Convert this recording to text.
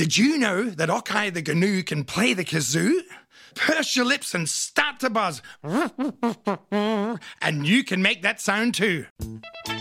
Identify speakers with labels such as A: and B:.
A: Did you know that Okai the Gnu can play the kazoo? Purse your lips and start to buzz. And you can make that sound too.